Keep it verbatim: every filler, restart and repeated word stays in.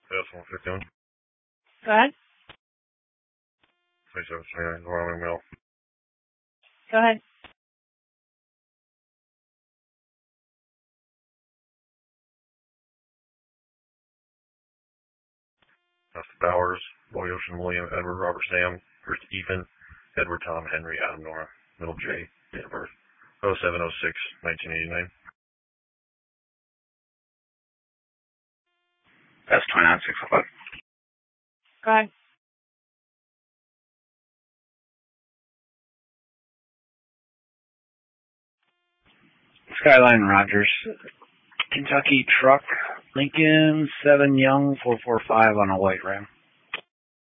S one fifty-one. Go ahead. twenty-seven twenty-nine, Wyoming Mill. Go ahead. That's Bowers, Boy Ocean William, Edward Robert Sam, first Ethan, Edward Tom Henry Adam Nora, middle J, date of birth oh seven oh six nineteen eighty-nine. S twenty-nine six oh five. Go ahead. Skyline Rogers, Kentucky truck, Lincoln seven Young four four five on a white Ram.